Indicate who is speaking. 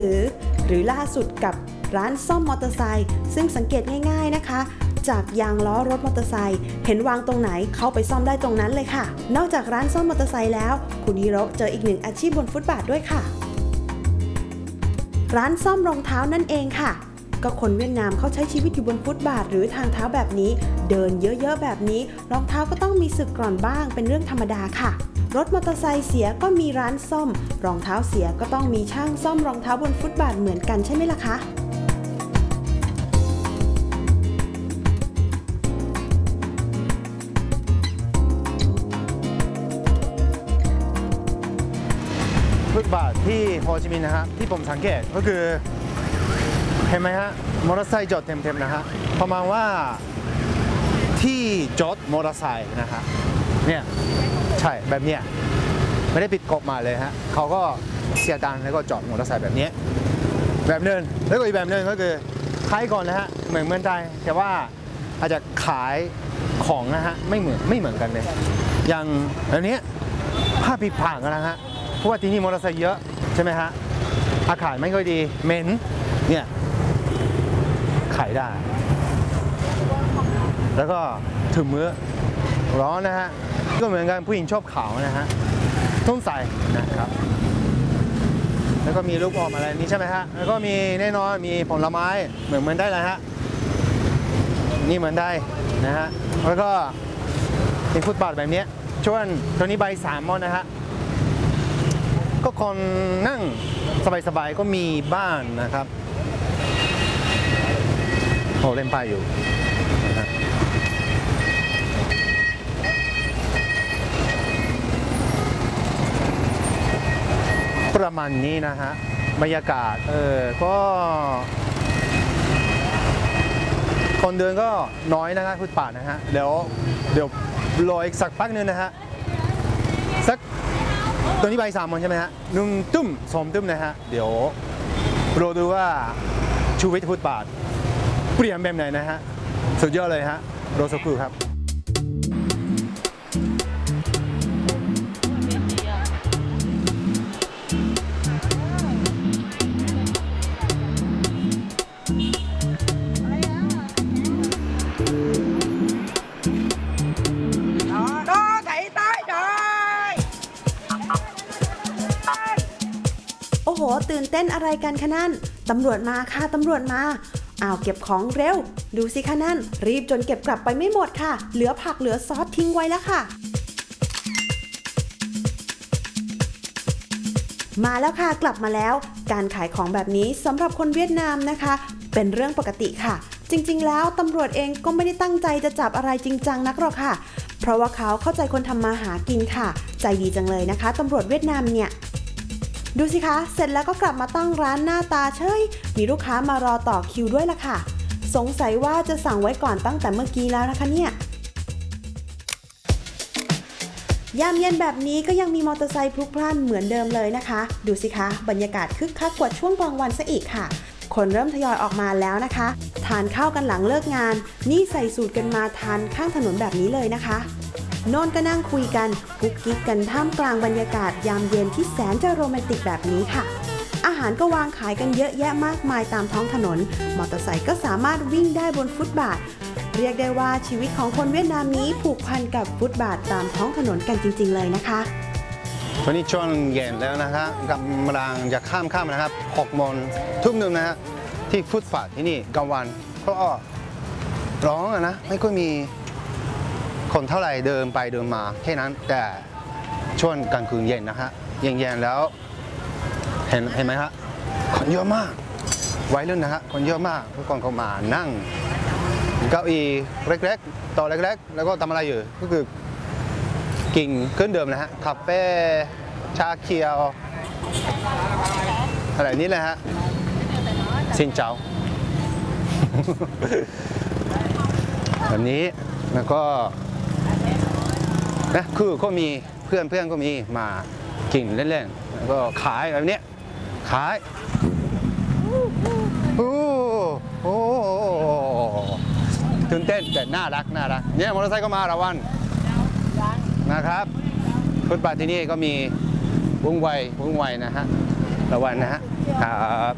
Speaker 1: หรือล่าสุดกับร้านซ่อมมอเตอร์ไซค์ซึ่งสังเกตง่ายๆนะคะจากยางล้อรถมอเตอร์ไซค์เห็นวางตรงไหนเข้าไปซ่อมได้ตรงนั้นเลยค่ะนอกจากร้านซ่อมมอเตอร์ไซค์แล้วคุณฮิโร่เจออีกหนึ่งอาชีพบนฟุตบาทด้วยค่ะร้านซ่อมรองเท้านั่นเองค่ะก็คนเวียดนามเขาใช้ชีวิตอยู่บนฟุตบาทหรือทางเท้าแบบนี้เดินเยอะๆแบบนี้รองเท้าก็ต้องมีสึกกร่อนบ้างเป็นเรื่องธรรมดาค่ะรถมอเตอร์ไซค์เสียก็มีร้านซ่อมรองเท้าเสียก็ต้องมีช่างซ่อมรองเท้าบนฟุตบาทเหมือนกันใช่ไหมล่ะคะ
Speaker 2: ฟุตบาทที่โฮจิมินห์นะครับที่ผมสังเกตก็คือเห็นไหมฮะมอเตอร์ไซค์จอดเต็มๆนะฮะประมาณว่าที่จอดมอเตอร์ไซค์นะฮะเนี่ยใช่แบบเนี้ยไม่ได้ปิดกฎมาเลยฮะเขาก็เสียตังค์แล้วก็จอดมอเตอร์ไซค์แบบนี้แบบนึงแล้วก็อีกแบบนึงก็คือขายก่อนนะฮะเหมือนไทยแต่ว่าอาจจะขายของนะฮะไม่เหมือนกันเลยอย่างแบบนี้ผ้าปิดปากนะฮะเพราะว่าที่นี่มอเตอร์ไซค์เยอะใช่ไหมฮะอากาศไม่ค่อยดีเหม็นเนี่ยขายได้แล้วก็ถึงมื้อร้อนนะฮะก็เหมือนกันผู้หญิงชอบขาวนะฮะต้องใส่นะครับแล้วก็มีลูกอมอะไรนี่ใช่ไหมฮะแล้วก็มีแน่นอนมีผลไม้เหมือนได้เลยฮะนี่เหมือนได้นะฮะแล้วก็มีฟุตบาทแบบนี้ช่วงตัวนี้ใบ3 มอนนะฮะก็คนนั่งสบายๆก็มีบ้านนะครับโอ้เล่นไพ่อยู่นะฮะประมาณนี้นะฮะบรรยากาศก็คนเดินก็น้อยนะครับฟุตบาทนะฮะเดี๋ยวรออีกสักพักนึงนะฮะสักตัวนี้ใบ3 มอนใช่ไหมฮะ1 ตุ้ม2 ตุ้มนะฮะเดี๋ยวรอดูว่าชีวิตฟุตบาทเปลี่ยนแบบไหนนะฮะสุดยอดเลยฮะโรสกูครับ
Speaker 1: โอ้โหตื่นเต้นอะไรกันคะนั่นตำรวจมาค่ะตำรวจมาเก็บของเร็วดูสิคะนั่นรีบจนเก็บกลับไปไม่หมดค่ะเหลือผักเหลือซอสทิ้งไว้แล้วค่ะมาแล้วค่ะกลับมาแล้วการขายของแบบนี้สำหรับคนเวียดนามนะคะเป็นเรื่องปกติค่ะจริงๆแล้วตำรวจเองก็ไม่ได้ตั้งใจจะจับอะไรจริงจังนักหรอกค่ะเพราะว่าเขาเข้าใจคนทำมาหากินค่ะใจดีจังเลยนะคะตำรวจเวียดนามเนี่ยดูสิคะเสร็จแล้วก็กลับมาตั้งร้านหน้าตาเฉยมีลูกค้ามารอต่อคิวด้วยล่ะค่ะสงสัยว่าจะสั่งไว้ก่อนตั้งแต่เมื่อกี้แล้วนะคะเนี่ยยามเย็นแบบนี้ก็ยังมีมอเตอร์ไซค์พลุกพล่านเหมือนเดิมเลยนะคะดูสิคะบรรยากาศคึกคักกว่าช่วงกลางวันซะอีกค่ะคนเริ่มทยอยออกมาแล้วนะคะทานข้าวกันหลังเลิกงานนี่ใส่สูตรกันมาทานข้างถนนแบบนี้เลยนะคะโน่นก็นั่งคุยกันกุ๊กกิ๊กกันท่ามกลางบรรยากาศยามเย็นที่แสนจะโรแมนติกแบบนี้ค่ะอาหารก็วางขายกันเยอะแยะมากมายตามท้องถนนมอเตอร์ไซค์ก็สามารถวิ่งได้บนฟุตบาทเรียกได้ว่าชีวิตของคนเวียดนามนี้ผูกพันกับฟุตบาทตามท้องถนนกันจริงๆเลยนะคะ
Speaker 2: วันนี้ช่วงเย็นแล้วนะครับกำลังจะข้ามนะครับ6 โมงทุ่มหนึ่งนะฮะที่ฟุตบาทที่นี่กลางวันก็ร้องนะไม่ค่อยมีคนเท่าไหร่เดินไปเดินมาแค่นั้นแต่ช่วงกลางคืนเย็นนะฮะเย็นแล้วเห็นไหมฮะคนเยอะมากวัยรุ่นนะฮะคนเยอะมากทุกคนเขามานั่งเก้าอี้เล็กๆต่อเล็กๆแล้วก็ทำอะไรอยู่ก็คือกินเครื่องดื่มนะฮะคาเฟ่ชาเขียวอะไรนี้เลยฮะซินเจ้าแบบนี้แล้วก็นะคือก็มีเพื่อนก็มีมากินเล่นๆแล้วก็ขายแบบนี้ขายโอ้ตื่นเต้นแต่น่ารักเนี่ยมอเตอร์ไซค์ก็มาระวันนะครับฟุตบาทที่นี่ก็มีวุ่นวายนะฮะระวันนะฮะครับ